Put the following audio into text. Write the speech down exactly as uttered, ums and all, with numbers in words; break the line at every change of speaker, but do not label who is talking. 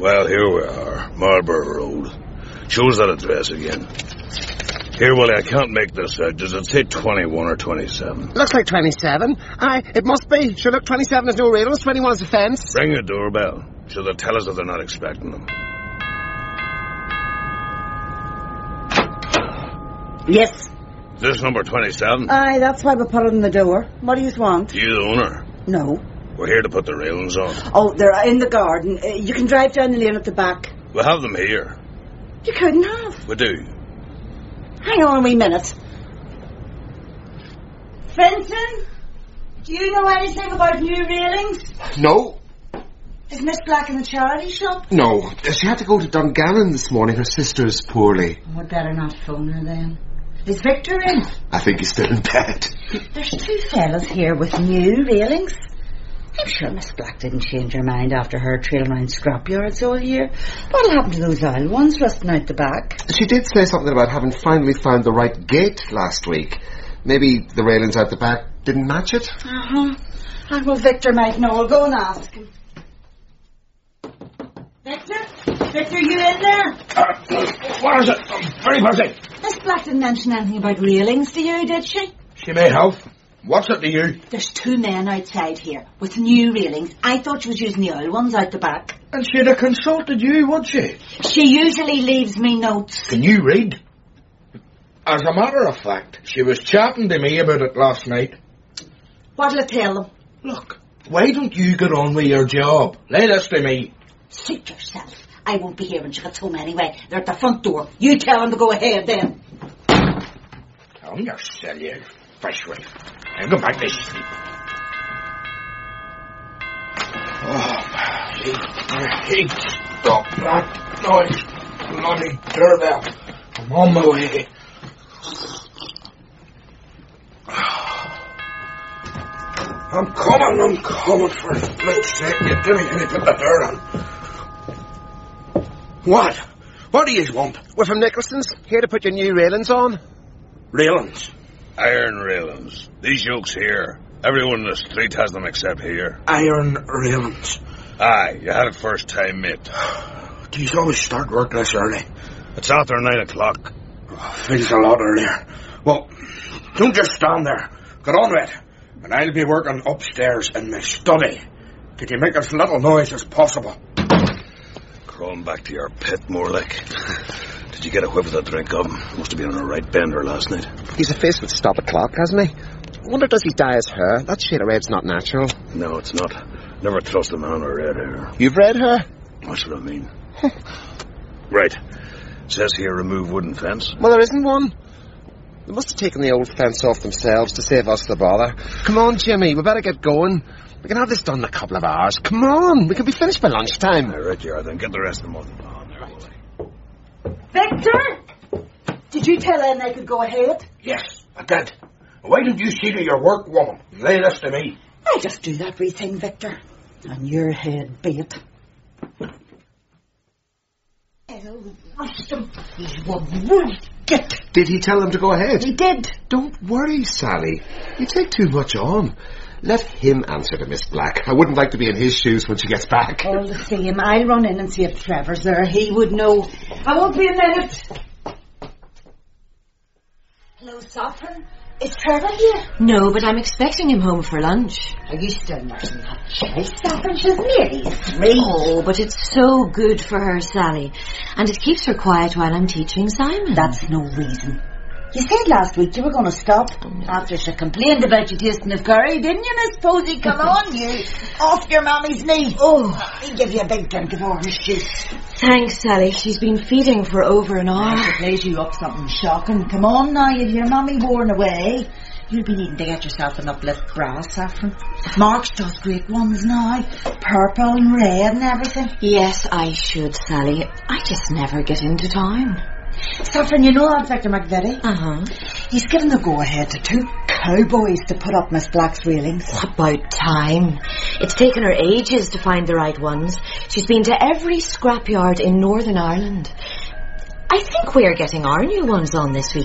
Well, here we are, Marlborough Road. Shows that address again. Here, Willie, I can't make this out. Does it say twenty-one or twenty-seven?
Looks like twenty-seven. Aye, it must be. Sure, look, twenty-seven is no railings, twenty-one is a fence.
Ring the doorbell. So they'll tell us that they're not expecting them.
Yes.
Is this number twenty-seven?
Aye, that's why we put it in the door. What do you want?
You the owner?
No.
We're here to put the railings on.
Oh, they're in the garden. Uh, you can drive down the lane at the back.
We'll have them here.
You couldn't have.
We do.
Hang on a wee minute. Fenton, do you know anything about new railings?
No.
Is Miss Black in the charity shop?
No. She had to go to Dungannon this morning. Her sister's poorly.
We'd better not phone her then. Is Victor in?
I think he's still in bed.
There's two fellas here with new railings. I'm sure Miss Black didn't change her mind after her trailing around scrapyards all year. What'll happen to those old ones rusting out the back?
She did say something about having finally found the right gate last week. Maybe the railings out the back didn't match it?
Uh-huh. And well, Victor might know. I'll go and ask him. Victor? Victor, you in there?
Uh, what is it? I'm very busy.
Miss Black didn't mention anything about railings to you, did she?
She may have. What's it to you?
There's two men outside here with new railings. I thought she was using the old ones out the back.
And she'd have consulted you, would she?
She usually leaves me notes.
Can you read? As a matter of fact, she was chatting to me about it last night.
What'll I tell them?
Look, why don't you get on with your job? Lay this to me.
Suit yourself. I won't be here when she gets home anyway. They're at the front door. You tell them to go ahead then.
Tell them you're silly, you fresh wife. I'll go back to sleep. Oh, he, he stop that noise. Bloody doorbell. I'm on my way. I'm coming, I'm coming for flint's sake. You didn't even put the door on. What? What do you want?
We're from Nicholson's. Here to put your new railings on.
Railings?
Iron railings. These yokes here. Everyone in the street has them except here.
Iron railings.
Aye, you had it first time, mate.
Do you always start work this early?
It's after nine o'clock.
Oh, feels a lot earlier. Well, don't just stand there. Get on with it. And I'll be working upstairs in my study. Did you make as little noise as possible?
Crawling back to your pit, more like. Did you get a whiff of the drink of him? Must have been on a right bender last night.
He's a face with stop a clock, hasn't he? I wonder does he dye his hair? That shade of red's not natural.
No, it's not. Never trust a man with red hair.
You've read her?
That's what I mean. Right. Says here remove wooden fence.
Well, there isn't one. They must have taken the old fence off themselves to save us the bother. Come on, Jimmy, we better get going. We can have this done in a couple of hours. Come on, we can be finished by lunchtime.
All right, you are, then get the rest of them on.
Victor! Did you tell them they could go ahead?
Yes, I did. Why didn't you see to your work, woman? Lay this to me.
I just do that wee thing, Victor. On your head be it. I'll rush him. He won't get.
Did he tell them to go ahead?
He did.
Don't worry, Sally. You take too much on. Let him answer to Miss Black. I wouldn't like to be in his shoes when she gets back.
All the same, I'll run in and see if Trevor's there. He would know. I won't be a minute. Hello, Saffron. Is Trevor here?
No, but I'm expecting him home for lunch.
Are you still nursing that child, Saffron? She's nearly three.
Oh, but it's so good for her, Sally. And it keeps her quiet while I'm teaching Simon.
That's no reason. You said last week you were going to stop after she complained about you tasting of curry, didn't you, Miss Posey? Come on, you. Off your mammy's knee. Oh, I'll give you a big drink of orange juice.
Thanks, Sally. She's been feeding for over an hour.
I suppose you up something shocking. Come on now, you've your mummy worn away. You'll be needing to get yourself an uplift bra, Saffron. Mark's does great ones now. Purple and red and everything.
Yes, I should, Sally. I just never get into town.
Saffron, you know that Victor McVitie?
Uh-huh.
He's given the go-ahead to two cowboys to put up Miss Black's railings.
About time. It's taken her ages to find the right ones. She's been to every scrapyard in Northern Ireland. I think we're getting our new ones on this week.